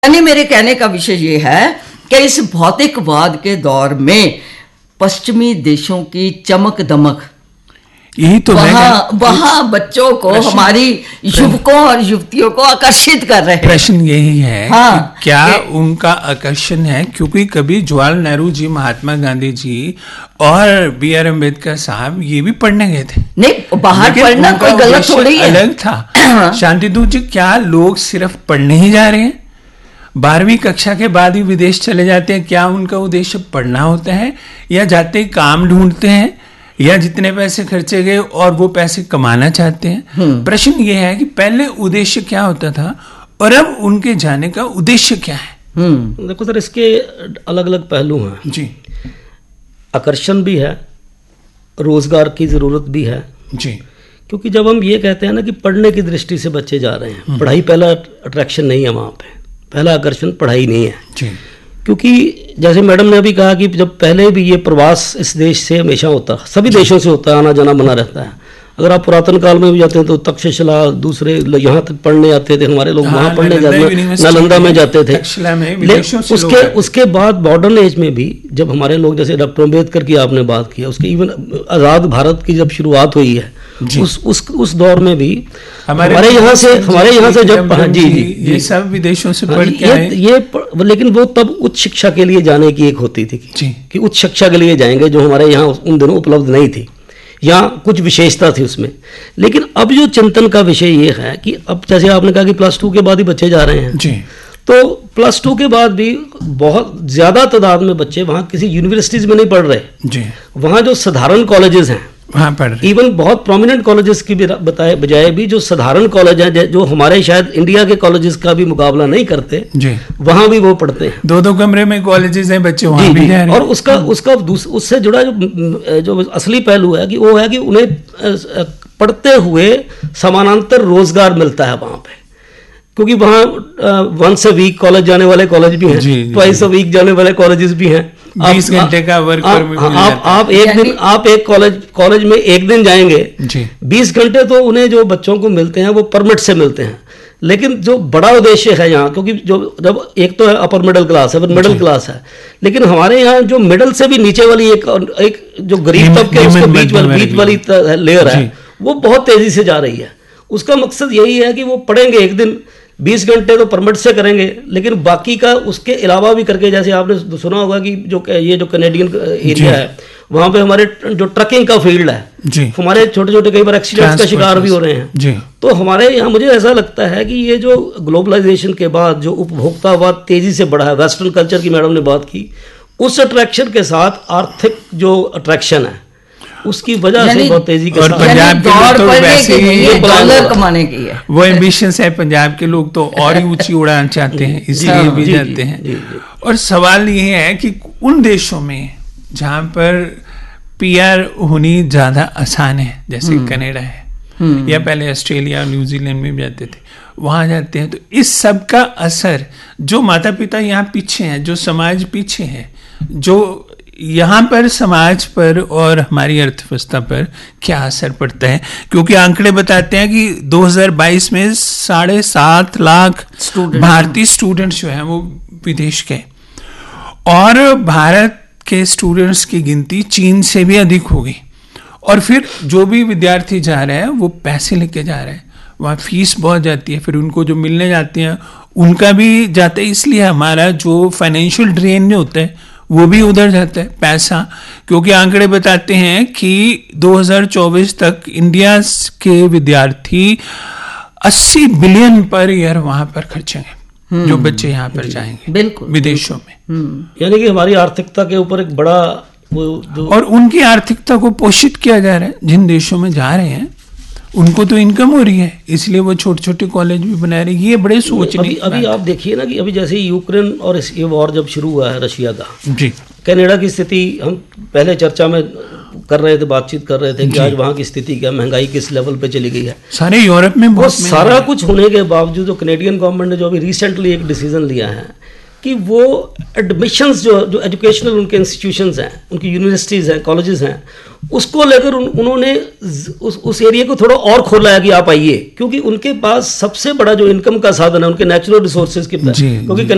यानी मेरे कहने का विषय ये है कि इस भौतिकवाद के दौर में पश्चिमी देशों की चमक दमक यही तो वहाँ बच्चों को, हमारी युवकों और युवतियों को आकर्षित कर रहे हैं। प्रश्न यही है हाँ, कि क्या उनका आकर्षण है, क्योंकि कभी जवाहरलाल नेहरू जी, महात्मा गांधी जी और बी आर अम्बेडकर साहब ये भी पढ़ने गए थे। नहीं, बाहर पढ़ना कोई गलत थोड़ी है, अलग था। शांति दूत जी, क्या लोग सिर्फ पढ़ने ही जा रहे हैं? 12वीं कक्षा के बाद ही विदेश चले जाते हैं? क्या उनका उद्देश्य पढ़ना होता है, या जाते ही काम ढूंढते हैं, या जितने पैसे खर्चे गए और वो पैसे कमाना चाहते हैं? प्रश्न ये है कि पहले उद्देश्य क्या होता था और अब उनके जाने का उद्देश्य क्या है? देखो सर, इसके अलग अलग पहलू हैं जी। आकर्षण भी है, रोजगार की जरूरत भी है जी। क्योंकि जब हम ये कहते हैं ना कि पढ़ने की दृष्टि से बच्चे जा रहे हैं, पढ़ाई पहला अट्रैक्शन नहीं है, वहाँ पे पहला आकर्षण पढ़ाई नहीं है जी। क्योंकि जैसे मैडम ने अभी कहा कि जब पहले भी ये प्रवास इस देश से हमेशा होता, सभी देशों से होता है, आना जाना बना रहता है। अगर आप पुरातन काल में भी जाते हैं तो तक्षशिला, दूसरे यहाँ तक पढ़ने आते थे हमारे लोग, वहाँ पढ़ने जाते, नालंदा में जाते थे। उसके बाद मॉडर्न एज में भी जब हमारे लोग, जैसे डॉक्टर अम्बेडकर की आपने बात की, उसके इवन आज़ाद भारत की जब शुरुआत हुई है, उस दौर में भी हमारे यहाँ से जब जी ये सब विदेशों से पढ़ के आए, ये लेकिन वो तब उच्च शिक्षा के लिए जाने की एक होती थी कि उच्च शिक्षा के लिए जाएंगे, जो हमारे यहाँ उन दिनों उपलब्ध नहीं थी, या कुछ विशेषता थी उसमें। लेकिन अब जो चिंतन का विषय ये है कि अब जैसे आपने कहा कि +2 के बाद ही बच्चे जा रहे हैं जी, तो +2 के बाद भी बहुत ज्यादा तादाद में बच्चे वहाँ किसी यूनिवर्सिटीज में नहीं पढ़ रहे जी, वहाँ जो साधारण कॉलेजेस हैं वहाँ पढ़ रहे, इवन बहुत प्रोमिनेंट कॉलेजेस की भी बजाय भी जो साधारण कॉलेज हैं, जो हमारे शायद इंडिया के कॉलेजेस का भी मुकाबला नहीं करते जी, वहाँ भी वो पढ़ते हैं। 2-2 कमरे में कॉलेजेस हैं, बच्चे वहाँ भी जा रहे हैं। और उसका उससे जुड़ा जो असली पहलू है कि वो है कि उन्हें पढ़ते हुए समानांतर रोजगार मिलता है वहाँ पे, क्योंकि वहाँ वंस अ वीक कॉलेज जाने वाले कॉलेज भी हैं, ट्वाइस अ वीक जाने वाले कॉलेजेस भी हैं। 20 घंटे का वर्क आप एक कॉलेज में एक दिन जाएंगे, 20 घंटे तो उन्हें जो बच्चों को मिलते हैं वो परमिट से मिलते हैं। लेकिन जो बड़ा उद्देश्य है यहाँ, क्योंकि जब एक तो है अपर मिडिल क्लास है, फिर मिडिल क्लास है, लेकिन हमारे यहाँ जो मिडिल से भी नीचे वाली एक जो गरीब तबके उसके बीच वाली लेयर है, वो बहुत तेजी से जा रही है। उसका मकसद यही है कि वो पढ़ेंगे एक दिन, 20 घंटे तो परमिट से करेंगे, लेकिन बाकी का उसके अलावा भी करके, जैसे आपने सुना होगा कि जो कनेडियन एरिया है, वहाँ पे हमारे जो ट्रकिंग का फील्ड है, हमारे छोटे छोटे कई बार एक्सीडेंट्स का शिकार भी हो रहे हैं। तो हमारे यहाँ मुझे ऐसा लगता है कि ये जो ग्लोबलाइजेशन के बाद जो उपभोक्तावाद तेजी से बढ़ा है, वेस्टर्न कल्चर की मैडम ने बात की, उस अट्रैक्शन के साथ आर्थिक जो अट्रैक्शन है उसकी वजह से बहुत तेजी के साथ, पंजाब के लोग तो वैसे ही डॉलर कमाने की है, वो एम्बिशंस है। पंजाब के लोग तो और ही ऊंची उड़ान चाहते हैं, इसलिए भी जाते हैं। और सवाल ये है कि उन देशों में जहाँ पर PR होनी ज्यादा आसान है, जैसे कनाडा है, या पहले ऑस्ट्रेलिया और न्यूजीलैंड में भी जाते थे, वहां जाते हैं, तो इस सब का असर जो माता पिता यहाँ पीछे हैं, जो समाज पीछे है, जो यहाँ पर समाज पर और हमारी अर्थव्यवस्था पर क्या असर पड़ता है? क्योंकि आंकड़े बताते हैं कि 2022 में 7.5 लाख भारतीय स्टूडेंट्स जो हैं वो विदेश गए, और भारत के स्टूडेंट्स की गिनती चीन से भी अधिक होगी। और फिर जो भी विद्यार्थी जा रहे हैं वो पैसे लेके जा रहे हैं, वहाँ फीस बहुत जाती है, फिर उनको जो मिलने जाते हैं उनका भी जाता है, इसलिए हमारा जो फाइनेंशियल ड्रेन जो होता है वो भी उधर जाता है पैसा। क्योंकि आंकड़े बताते हैं कि 2024 तक इंडिया के विद्यार्थी 80 बिलियन पर ईयर वहां पर खर्चेंगे, जो बच्चे यहाँ पर जाएंगे बिल्कुल विदेशों में। यानी कि हमारी आर्थिकता के ऊपर एक बड़ा और उनकी आर्थिकता को पोषित किया जा रहा है। जिन देशों में जा रहे हैं उनको तो इनकम हो रही है, इसलिए वो छोटे छोटे कॉलेज भी बना रहे हैं। ये बड़े सोचने अभी आप देखिए ना कि अभी जैसे यूक्रेन और ये वॉर जब शुरू हुआ है रशिया का जी, कनाडा की स्थिति हम पहले चर्चा में कर रहे थे, बातचीत कर रहे थे कि आज वहाँ की स्थिति क्या, महंगाई किस लेवल पे चली गई है। सारे यूरोप में वो सारा कुछ होने के बावजूद जो कनेडियन गवर्नमेंट ने जो अभी रिसेंटली एक डिसीजन लिया है कि वो एडमिशंस जो एजुकेशनल उनके इंस्टीट्यूशंस हैं, उनकी यूनिवर्सिटीज़ हैं, कॉलेजेस हैं, उसको लेकर उन्होंने उस एरिया को थोड़ा और खोला है कि आप आइए, क्योंकि उनके पास सबसे बड़ा जो इनकम का साधन है उनके नेचुरल रिसोर्सेज के, क्योंकि